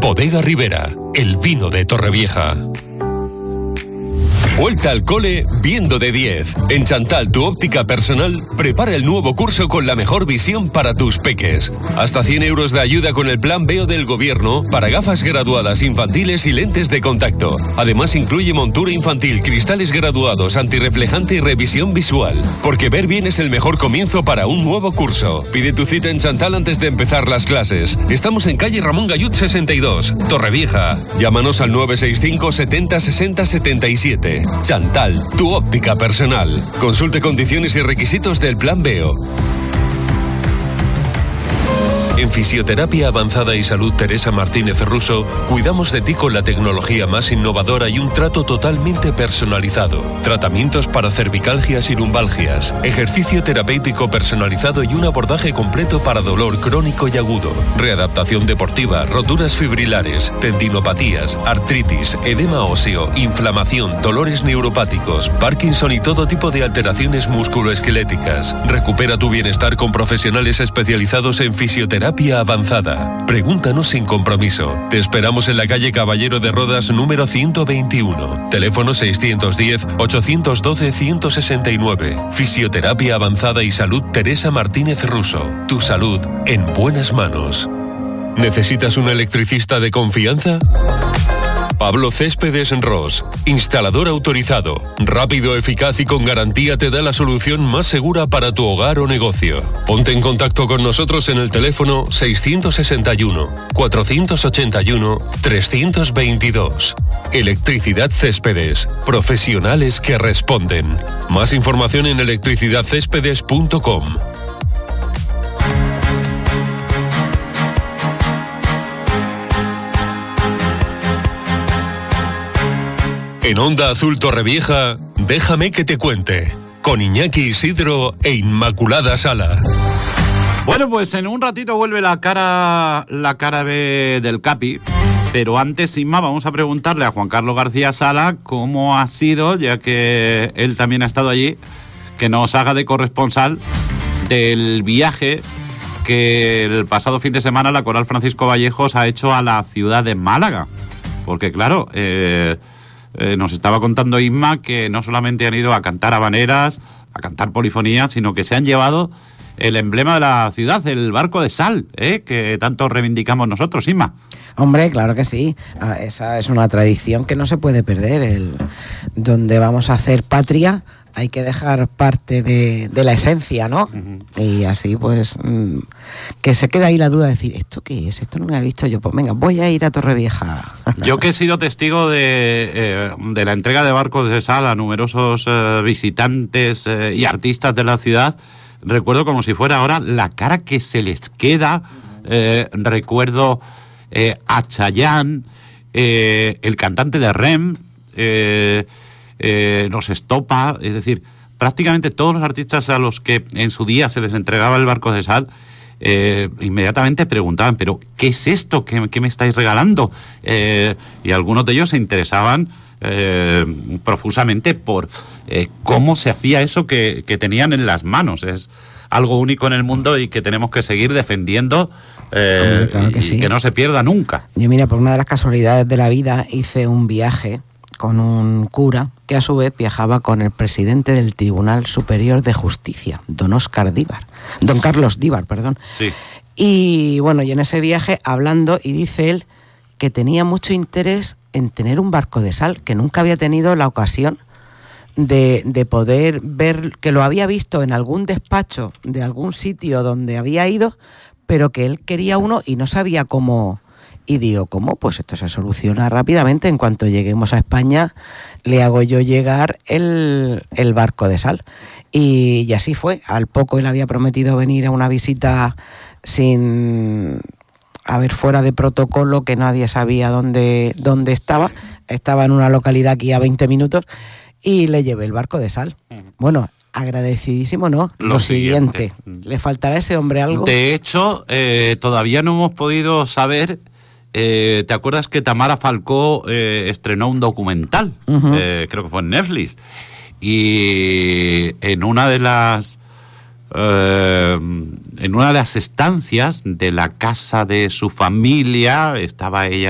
Bodega Ribera, el vino de Torrevieja. Vuelta al cole viendo de 10. En Chantal, tu óptica personal, prepara el nuevo curso con la mejor visión para tus peques. Hasta 100 euros de ayuda con el plan Veo del Gobierno para gafas graduadas infantiles y lentes de contacto. Además incluye montura infantil, cristales graduados, antirreflejante y revisión visual. Porque ver bien es el mejor comienzo para un nuevo curso. Pide tu cita en Chantal antes de empezar las clases. Estamos en calle Ramón Gallut 62, Torrevieja. Llámanos al 965 70 60 77. Chantal, tu óptica personal. Consulte condiciones y requisitos del Plan Veo. En Fisioterapia Avanzada y Salud Teresa Martínez Russo, cuidamos de ti con la tecnología más innovadora y un trato totalmente personalizado. Tratamientos para cervicalgias y lumbalgias, ejercicio terapéutico personalizado y un abordaje completo para dolor crónico y agudo, readaptación deportiva, roturas fibrilares, tendinopatías, artritis, edema óseo, inflamación, dolores neuropáticos, Parkinson y todo tipo de alteraciones musculoesqueléticas. Recupera tu bienestar con profesionales especializados en fisioterapia avanzada. Pregúntanos sin compromiso. Te esperamos en la calle Caballero de Rodas número 121. Teléfono 610-812-169. Fisioterapia Avanzada y Salud Teresa Martínez Russo. Tu salud en buenas manos. ¿Necesitas un electricista de confianza? Pablo Céspedes Ros, instalador autorizado, rápido, eficaz y con garantía, te da la solución más segura para tu hogar o negocio. Ponte en contacto con nosotros en el teléfono 661-481-322. Electricidad Céspedes, profesionales que responden. Más información en electricidadcéspedes.com. En Onda Azul Torrevieja, déjame que te cuente, con Iñaki Isidro e Inmaculada Sala. Bueno, pues en un ratito vuelve la cara del Capi, pero antes, Inma, vamos a preguntarle a Juan Carlos García Sala cómo ha sido, ya que él también ha estado allí, que nos haga de corresponsal del viaje que el pasado fin de semana la Coral Francisco Vallejos ha hecho a la ciudad de Málaga. Porque claro, nos estaba contando Isma que no solamente han ido a cantar habaneras, a cantar polifonías, sino que se han llevado el emblema de la ciudad, el barco de sal, que tanto reivindicamos nosotros, Isma. Hombre, claro que sí. Esa es una tradición que no se puede perder. Donde vamos a hacer patria hay que dejar parte de la esencia, ¿no? Uh-huh. Y así, pues, que se queda ahí la duda de decir, ¿esto qué es? Esto no lo he visto yo. Pues venga, voy a ir a Torrevieja. Yo que he sido testigo de la entrega de barcos de sal a numerosos visitantes y artistas de la ciudad, recuerdo como si fuera ahora la cara que se les queda. Recuerdo a Chayanne, el cantante de REM, nos Estopa, es decir, prácticamente todos los artistas a los que en su día se les entregaba el barco de sal, inmediatamente preguntaban, pero ¿qué es esto? ¿Qué me estáis regalando? Y algunos de ellos se interesaban profusamente por cómo se hacía eso que tenían en las manos. Es algo único en el mundo y que tenemos que seguir defendiendo. Hombre, claro que sí. Que no se pierda nunca. Yo, mira, por una de las casualidades de la vida hice un viaje con un cura que a su vez viajaba con el presidente del Tribunal Superior de Justicia, don Carlos Díbar, perdón. Sí. Y bueno, y en ese viaje hablando, y dice él que tenía mucho interés en tener un barco de sal, que nunca había tenido la ocasión de poder ver, que lo había visto en algún despacho de algún sitio donde había ido, pero que él quería uno y no sabía cómo. Y digo, ¿cómo? Pues esto se soluciona rápidamente. En cuanto lleguemos a España, le hago yo llegar el barco de sal. Y así fue. Al poco él había prometido venir a una visita sin fuera de protocolo, que nadie sabía dónde estaba. Estaba en una localidad aquí a 20 minutos y le llevé el barco de sal. Bueno, agradecidísimo, ¿no? Lo siguiente. ¿Le faltará a ese hombre algo? De hecho, todavía no hemos podido saber. ¿Te acuerdas que Tamara Falcó estrenó un documental? Uh-huh. Creo que fue en Netflix. Y en una de las estancias de la casa de su familia estaba ella